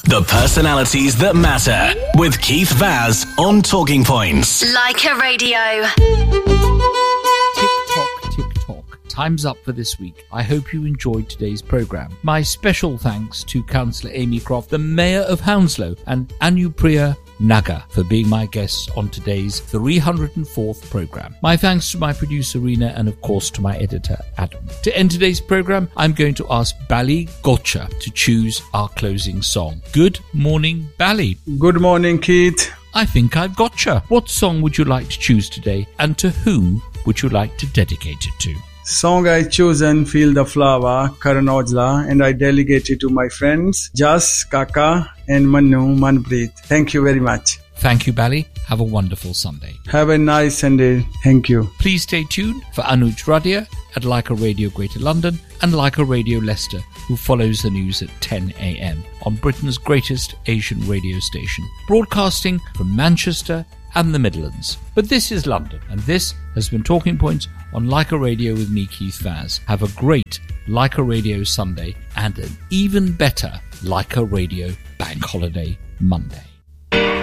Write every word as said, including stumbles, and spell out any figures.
The personalities that matter with Keith Vaz on Talking Points. Leica Radio. Tick-tock, tick-tock. Time's up for this week. I hope you enjoyed today's programme. My special thanks to Councillor Amy Croft, the Mayor of Hounslow, and Anupriya Naga for being my guests on today's three hundred fourth programme. My thanks to my producer Rena and of course to my editor Adam. To end today's programme, I'm going to ask Bally Gotcha to choose our closing song. Good morning, Bally. Good morning, Keith. I think I've gotcha. What song would you like to choose today, and to whom would you like to dedicate it to? Song I chosen, Feel the Flower, Karan Aujla, and I delegate it to my friends, Jas, Kaka, and Manu Manpreet. Thank you very much. Thank you, Bally. Have a wonderful Sunday. Have a nice Sunday. Thank you. Please stay tuned for Anuj Radia at Leica Radio Greater London and Leica Radio Leicester, who follows the news at ten a.m. on Britain's greatest Asian radio station, broadcasting from Manchester and the Midlands. But this is London, and this has been Talking Points on Leica Radio with me, Keith Vaz. Have a great Leica Radio Sunday and an even better Leica Radio Bank Holiday Monday.